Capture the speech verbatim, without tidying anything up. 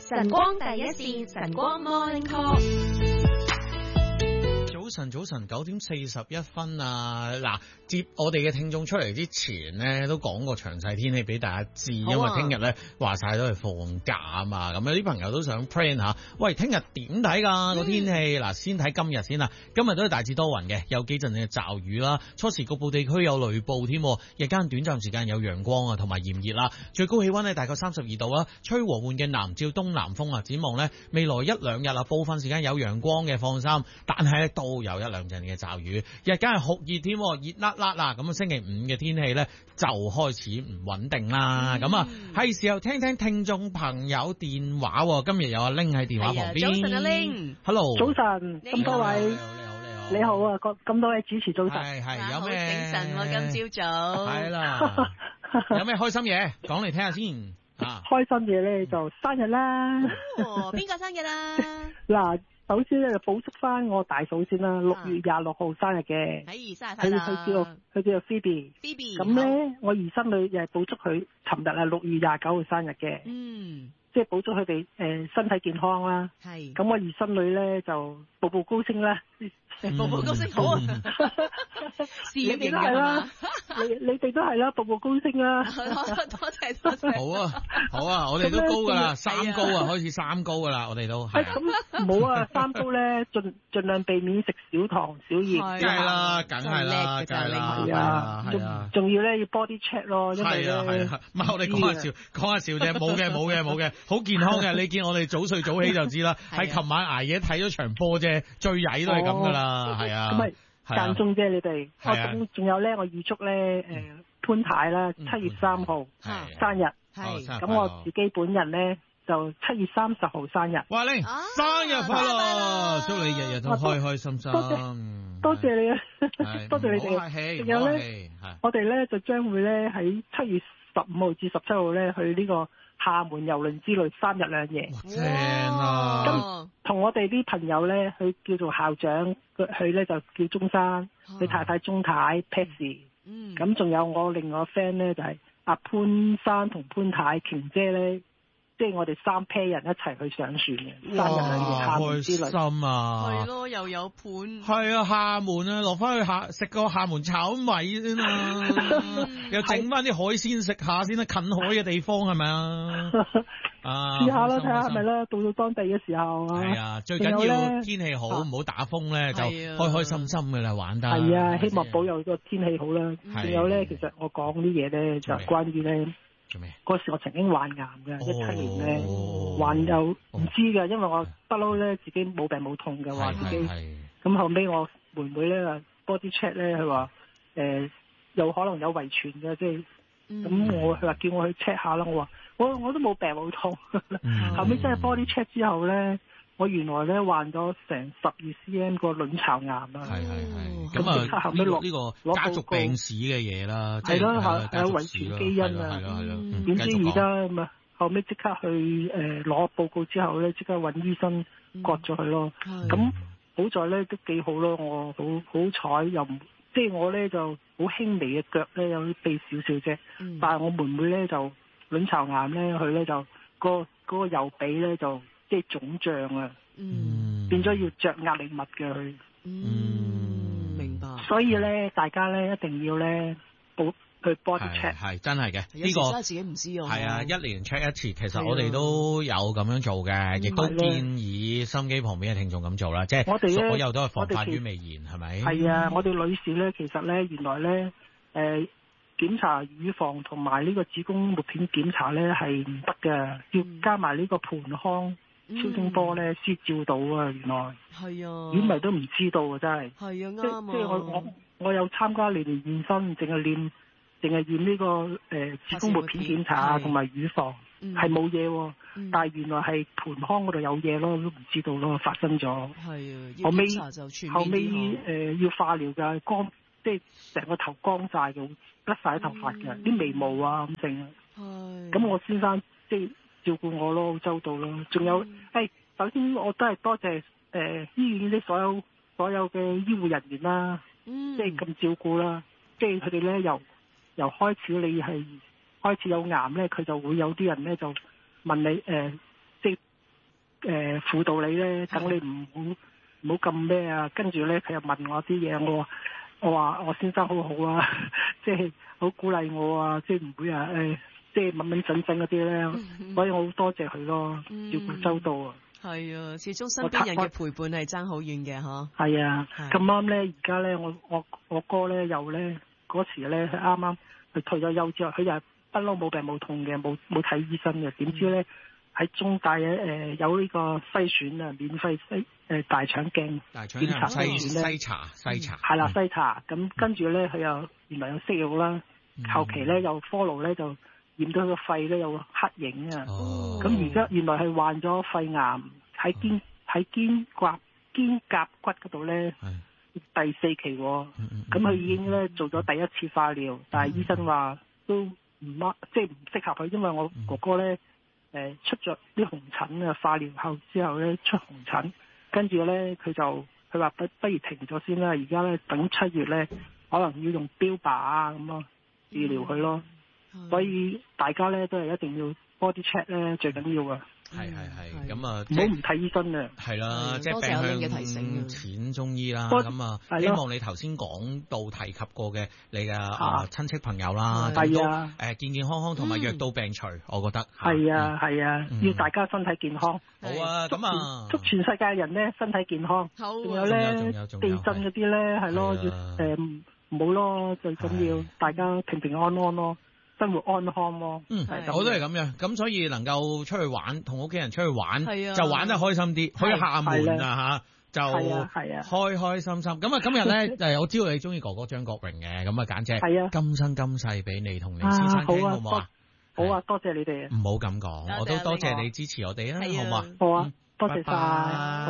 晨光第一線，晨光 Morning Call。 早晨，早晨，九點四十一分啊！嗱，接我哋嘅聽眾出嚟之前呢，都講過詳細天氣俾大家知，因為聽日呢話晒都係放假啊嘛。咁有啲朋友都想 plan 下，喂，聽日點睇㗎個天氣？嗱、嗯，先睇今日先啦。今日都係大致多雲嘅，有幾陣嘅驟雨啦，初時局部地區有雷暴添，日間短暫時間有陽光啊，同埋炎熱啦。最高氣溫呢大概三十二度啦，吹和緩嘅南至東南風啊。展望呢，未來一兩日啊，部分時間有陽光嘅，放心，但係到都有一兩陣嘅驟雨，日間係酷熱添，熱辣辣啦。咁啊，星期五嘅天氣咧就開始唔穩定啦。咁啊、嗯，係時候聽聽聽眾朋友電話。今日有阿 Ling 喺電話旁邊。早晨，阿 Ling。Hello。 早晨，咁多位。 你好，你好，你好。 你好啊，咁多位主持早晨。 係係，有咩？ 精神喎，今朝早。 係啦。有咩開心嘢講嚟聽下先。啊， 開心嘢咧就生日啦。 哦，邊個生日啦？ 嗱。首先咧就補祝翻我大嫂先啦，六月廿六號生日嘅， 係生日快樂。 佢佢叫佢叫做 Phoebe，Phoebe。咁咧我二甥女又係補祝佢，尋日啊六月廿九號生日嘅，嗯，即係補祝佢哋誒身體健康啦。係。咁我二甥女咧就步步高升啦， 步步高升好啊！事業型㗎嘛， 你你哋都係啦，步步高升啦。 多謝多謝。 好啊好啊，我哋都高噶啦，三高啊，開始三高噶啦，我哋都係。 咁唔好啊，三高咧盡盡量避免食少糖少鹽。 梗係啦，梗係啦，梗係啦，係啊係啊。 仲要咧要 body check 咯，因為咧。係啊係啊，唔係我哋講下笑，講下笑啫，冇嘅冇嘅冇嘅，好健康嘅。你見我哋早睡早起就知啦，係琴晚捱夜睇咗場波啫，最曳都係咁噶啦，係啊。咁咪間中啫，你哋。我仲仲有咧，我預祝咧誒潘太啦，七月三號生日。係。咁我自己本人咧就七月三十號生日。 哇，你生日快樂！祝你日日都開開心心。 多謝多謝你啊！多謝你哋。仲有咧，我哋咧就將會咧喺七月十五號至十七號咧去呢個廈門郵輪之旅三日兩夜。 正啊！ 咁同我哋啲朋友咧，佢叫做校長，佢咧就叫中山，佢太太鍾太 Patsy。嗯。咁仲有我另外個 friend 咧，就係阿潘生同潘太瓊姐咧。即係我哋三 pair 人一齊去上船嘅，三日兩夜廈門之旅。 開心啊！ 係咯，又有盤。係啊，廈門啊，落翻去廈食個廈門炒米先啊，又整翻啲海鮮食下先啦，近海嘅地方係咪啊？啊， 試下啦，睇下係咪啦，到到當地嘅時候啊。 係啊，最緊要天氣好，唔好打風咧，就開開心心嘅啦，玩得。 係啊，希望保佑個天氣好啦。仲有咧，其實我講啲嘢咧，就關於咧。 做咩？ 嗰時我曾經患癌嘅，一七年咧患有唔知嘅，因為我不嬲咧自己冇病冇痛嘅話自己，咁後尾我妹妹咧 body check 咧佢話誒有可能有遺傳嘅，即係咁我佢話叫我去 check 下啦，我話我我都冇病冇痛，後尾真係 body check 之後咧。我原來咧患咗成十二 cm 個卵巢癌啊！係係係，咁啊後尾落呢個家族病史嘅嘢啦， 係咯係係遺傳基因啊， 係咯係咯， 點知而家咁啊後尾即刻去誒攞報告之後咧，即刻揾醫生割咗佢咯。咁好在咧都幾好咯，我好好彩又唔即係我咧就好輕微嘅腳咧有啲痹少少啫，但係我妹妹咧就卵巢癌咧佢咧就個嗰個右髀咧就。即係腫脹啊，嗯，變咗要着壓力襪嘅佢， 嗯，明白。 所以咧，大家咧一定要咧補去 body check， 係真係嘅。 呢個真係自己唔知喎。 係啊，一年 check 一次，其實我哋都有咁樣做嘅，亦都建議心機旁邊嘅聽眾咁做啦。即係我哋所有都係防範於未然，係咪？ 係啊，我哋女士咧，其實咧原來咧，誒檢查乳房同埋呢個子宮抹片檢查咧係唔得嘅，要加埋呢個盆腔。超聲波咧先照到啊！原來係啊， 以為都唔知道啊！真係係啊，啱啊！ 即係我我我有參加年年驗身，淨係驗淨係驗呢個誒、呃、子宮抹片檢查啊，同埋乳房係冇嘢，但係原來係盆腔嗰度有嘢咯，都唔知道咯，發生咗。係啊，後尾後尾誒、呃、要化療㗎，乾即係成個頭乾晒嘅，甩晒啲頭髮嘅，啲、嗯、眉毛啊咁剩啊。係。咁我先生即係。照顧我咯，好周到咯。仲有，誒、嗯哎，首先我都係多謝誒、呃、醫院啲所有所有嘅醫護人員啦，嗯、即係咁照顧啦。即係佢哋咧由由開始你係開始有癌咧，佢就會有啲人咧就問你誒、呃，即係誒輔導你咧，等你唔好唔好咁咩啊。跟住咧佢又問我啲嘢，我話我話我先生好好啊，即係好鼓勵我啊，即係唔會啊誒，即係穩穩陣陣嗰啲咧，所以我好多謝佢咯，照顧周到啊。 係啊，始終身邊人嘅陪伴係爭好遠嘅嗬。 係啊，咁啱咧，而家咧我我我哥咧又咧嗰時咧佢啱啱佢退咗休之後，佢又不嬲冇病冇痛嘅，冇冇睇醫生嘅，點知咧喺中大誒、呃、有呢個篩選啊，免費篩誒大腸鏡檢查篩篩查篩查，係啦篩查，咁跟住咧佢又原來有息肉啦，後期咧又 follow 咧就驗到佢個肺咧有黑影啊，咁而家原來係患咗肺癌喺肩喺、哦、肩胛肩胛骨嗰度咧第四期，咁佢已經咧做咗第一次化療，但係醫生話都唔啱，即係唔適合佢，因為我哥哥咧。誒出咗啲紅疹啊，化療後之後咧出紅疹，跟住咧佢就佢話不不如停咗先啦，而家咧等七月咧可能要用標靶啊咁咯治療佢咯，嗯、所以大家咧都係一定要 body check 咧最緊要啊。 係係係，咁啊， 唔好唔睇醫生啊！ 係啦，即係病向淺中醫啦。咁啊，希望你頭先講到提及過嘅你嘅啊親戚朋友啦，都誒健健康康同埋藥到病除，我覺得係啊係啊，要大家身體健康。 好啊，咁啊， 祝全世界人咧身體健康。 好， 仲有咧地震嗰啲咧係咯，要誒唔好咯，最緊要大家平平安安咯。生活安康咯， 嗯，我都係咁樣，咁所以能夠出去玩，同屋企人出去玩， 啊、 就玩得開心啲，去廈門啊吓，就開開心心。咁啊，今日咧，誒，我知道你中意哥哥張國榮嘅，咁啊，簡直係今生今世俾你同你先生聽，好唔好啊？ 好啊，多謝你哋。 唔好咁講，我都多謝你支持我哋啊，好唔好啊？ 好啊，多謝晒。